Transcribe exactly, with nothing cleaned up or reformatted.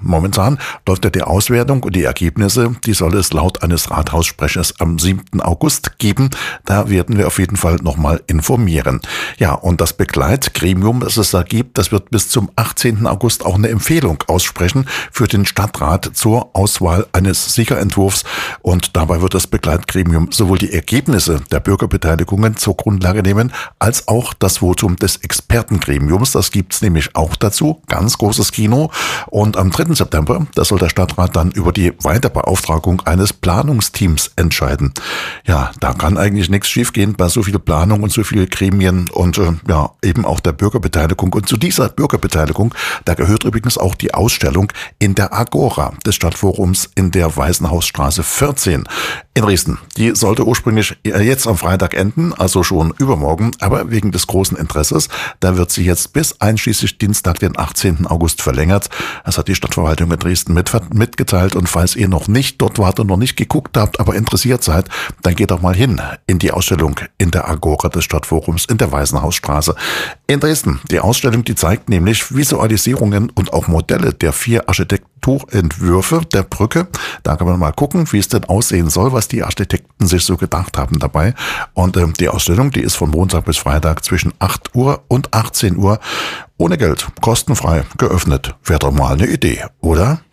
momentan läuft ja die Auswertung und die Ergebnisse, die soll es laut eines Rathaussprechers am siebten August geben. Da werden wir auf jeden Fall nochmal informieren. Ja, und das Begleitgremium, das es da gibt, das wird bis zum achtzehnten August auch eine Empfehlung aussprechen für den Stadtrat zur Auswahl eines Siegerentwurfs. Und dabei wird das Begleitgremium sowohl die Ergebnisse der Bürgerbeteiligungen zur Grundlage nehmen, als auch das Votum des Expertengremiums. Das gibt's nämlich auch dazu. Ganz großes Kino. Und am dritten September, da soll der Stadtrat dann über die Weiterbeauftragung eines Planungsteams entscheiden. Ja, da kann eigentlich nichts schiefgehen bei so viel Planung und so viele Gremien und äh, ja, eben auch der Bürgerbeteiligung. Und zu dieser Bürgerbeteiligung, da gehört übrigens auch die Ausstellung in der Agora des Stadtforums in der Waisenhausstraße vierzehn in Dresden. Die sollte ursprünglich jetzt am Freitag enden, also schon übermorgen, aber wegen des großen Interesses, da wird sie jetzt bis einschließlich Dienstag, den achtzehnten August verlängert. Das hat die Stadtverwaltung in Dresden mit, mitgeteilt und falls ihr noch nicht dort wart und noch nicht geguckt habt, aber interessiert seid, dann geht doch mal hin in die Ausstellung in der Agora des Stadtforums in der Waisenhausstraße in Dresden. Die Ausstellung, die zeigt nämlich Visualisierungen und auch Modelle der vier Architekturentwürfe der Brücke. Da kann man mal gucken, wie es denn aussehen soll, was die Architekten sich so gedacht haben dabei. Und äh, die Ausstellung, die ist von Montag bis Freitag zwischen acht Uhr und achtzehn Uhr ohne Geld, kostenfrei geöffnet. Wäre doch mal eine Idee, oder?